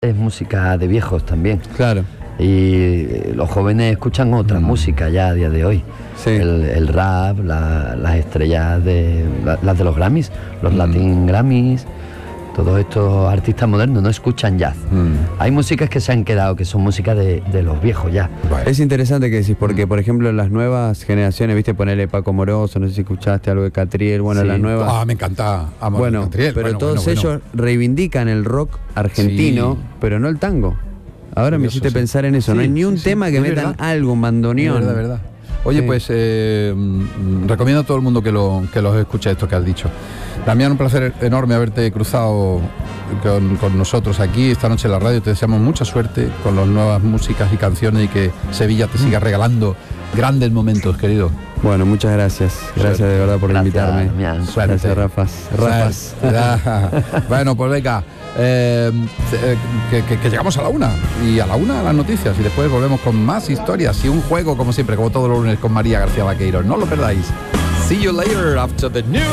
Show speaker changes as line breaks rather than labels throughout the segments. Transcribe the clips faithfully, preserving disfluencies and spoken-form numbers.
Es música de viejos también.
Claro.
Y los jóvenes escuchan otra mm. música ya a día de hoy. Sí. El, el rap, la, las estrellas de la, las de los Grammys, los mm. Latin Grammys. Todos estos artistas modernos no escuchan jazz. Mm. Hay músicas que se han quedado, que son músicas de, de los viejos ya.
Es interesante que decís, porque por ejemplo en las nuevas generaciones, viste, ponerle Paco Moroso, no sé si escuchaste algo de Catriel, bueno, sí. las nuevas...
Ah, me encanta. Amo
bueno,
Catriel.
pero
bueno,
todos
bueno,
ellos
bueno.
reivindican el rock argentino, sí. pero no el tango. Ahora me hiciste sí. pensar en eso, sí, no hay ni un sí, tema sí. que metan verdad. algo, un bandoneón.
Es verdad, verdad. Oye, sí. pues eh, recomiendo a todo el mundo que lo que los escuche esto que has dicho. Damián, un placer enorme haberte cruzado con, con nosotros aquí esta noche en la radio. Te deseamos mucha suerte con las nuevas músicas y canciones y que Sevilla te siga regalando grandes momentos, querido.
Bueno, muchas gracias. Gracias suerte. de verdad por gracias, invitarme.
Damián.
Gracias, Rafas. Rafas.
Bueno, pues venga. Eh, que, que, que llegamos a la una y a la una las noticias y después volvemos con más historias y un juego como siempre, como todos los lunes con María García Vaqueiro. No lo perdáis. See you later after the news.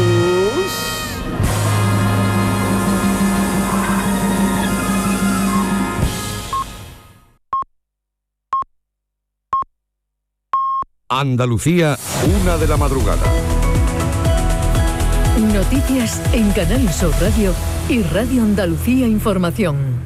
Andalucía, una de la madrugada.
Noticias en Canal Sur Radio y Radio Andalucía Información.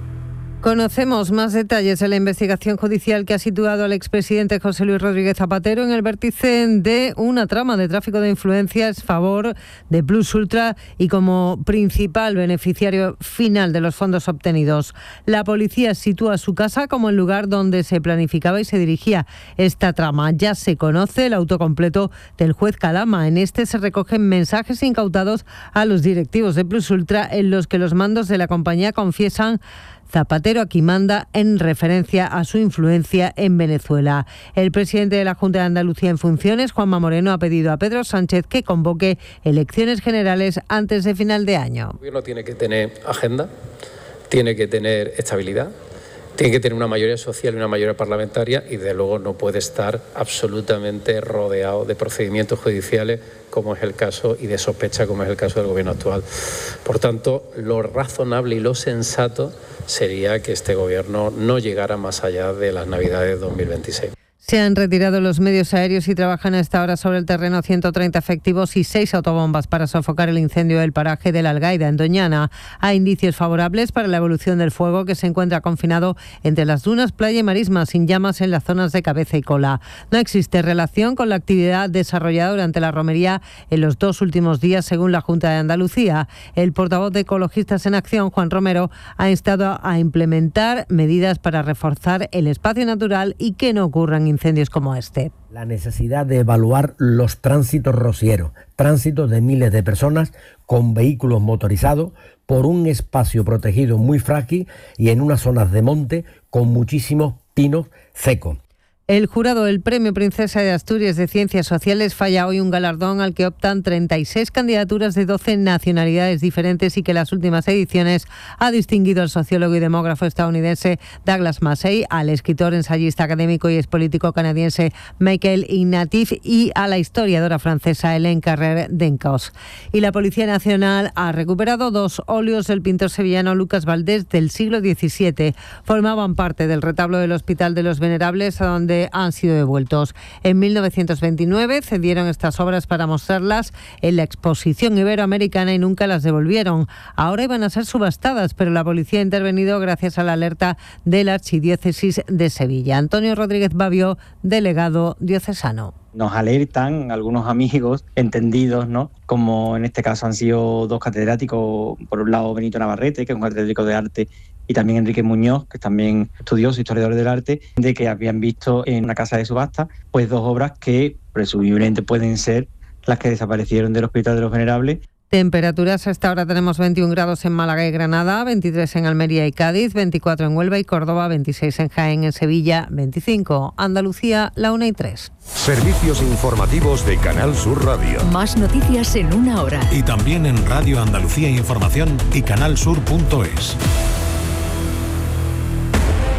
Conocemos más detalles de la investigación judicial que ha situado al expresidente José Luis Rodríguez Zapatero en el vértice de una trama de tráfico de influencias a favor de Plus Ultra y como principal beneficiario final de los fondos obtenidos. La policía sitúa su casa como el lugar donde se planificaba y se dirigía esta trama. Ya se conoce el auto completo del juez Calama. En este se recogen mensajes incautados a los directivos de Plus Ultra en los que los mandos de la compañía confiesan: Zapatero aquí manda, en referencia a su influencia en Venezuela. El presidente de la Junta de Andalucía en funciones, Juanma Moreno, ha pedido a Pedro Sánchez que convoque elecciones generales antes de final de año.
El gobierno tiene que tener agenda, tiene que tener estabilidad, tiene que tener una mayoría social y una mayoría parlamentaria y desde luego no puede estar absolutamente rodeado de procedimientos judiciales como es el caso y de sospecha como es el caso del gobierno actual. Por tanto, lo razonable y lo sensato sería que este gobierno no llegara más allá de las Navidades de dos mil veintiséis.
Se han retirado los medios aéreos y trabajan a esta hora sobre el terreno ciento treinta efectivos y seis autobombas para sofocar el incendio del paraje de la Algaida, en Doñana. Hay indicios favorables para la evolución del fuego, que se encuentra confinado entre las dunas, playa y marisma, sin llamas en las zonas de cabeza y cola. No existe relación con la actividad desarrollada durante la romería en los dos últimos días, según la Junta de Andalucía. El portavoz de Ecologistas en Acción, Juan Romero, ha instado a implementar medidas para reforzar el espacio natural y que no ocurran incendios incendios como este.
La necesidad de evaluar los tránsitos rocieros, tránsitos de miles de personas con vehículos motorizados por un espacio protegido muy frágil y en unas zonas de monte con muchísimos pinos secos.
El jurado del Premio Princesa de Asturias de Ciencias Sociales falla hoy un galardón al que optan treinta y seis candidaturas de doce nacionalidades diferentes y que en las últimas ediciones ha distinguido al sociólogo y demógrafo estadounidense Douglas Massey, al escritor, ensayista académico y expolítico canadiense Michael Ignatieff y a la historiadora francesa Hélène Carrère d'Encausse. Y la Policía Nacional ha recuperado dos óleos del pintor sevillano Lucas Valdés del siglo diecisiete. Formaban parte del retablo del Hospital de los Venerables, a donde han sido devueltos. En mil novecientos veintinueve cedieron estas obras para mostrarlas en la Exposición Iberoamericana y nunca las devolvieron. Ahora iban a ser subastadas, pero la policía ha intervenido gracias a la alerta de la Archidiócesis de Sevilla. Antonio Rodríguez Babio, delegado diocesano.
Nos alertan algunos amigos entendidos, ¿no? Como en este caso han sido dos catedráticos, por un lado Benito Navarrete, que es un catedrático de arte, y también Enrique Muñoz, que es también estudioso, historiador del arte, de que habían visto en una casa de subasta pues dos obras que presumiblemente pueden ser las que desaparecieron del Hospital de los Venerables.
Temperaturas: hasta ahora tenemos veintiún grados en Málaga y Granada, veintitrés en Almería y Cádiz, veinticuatro en Huelva y Córdoba, veintiséis en Jaén, en Sevilla, veinticinco. Andalucía, la una y tres.
Servicios informativos de Canal Sur Radio.
Más noticias en una hora.
Y también en Radio Andalucía Información y canal sur punto es.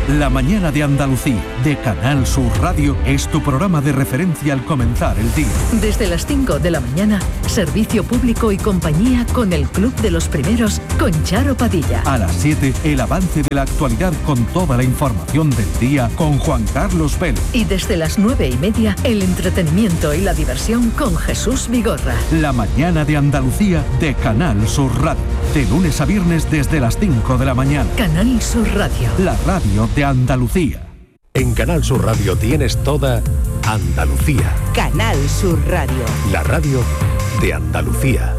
La mañana de Andalucía, de Canal Sur Radio, es tu programa de referencia al comenzar el día.
Desde las cinco de la mañana, servicio público y compañía con el Club de los Primeros, con Charo Padilla.
A las siete, el avance de la actualidad con toda la información del día con Juan Carlos Vélez.
Y desde las nueve y media, el entretenimiento y la diversión con Jesús Vigorra.
La mañana de Andalucía, de Canal Sur Radio. De lunes a viernes desde las cinco de la mañana.
Canal Sur Radio.
La radio de Andalucía.
En Canal Sur Radio tienes toda Andalucía.
Canal Sur Radio.
La radio de Andalucía.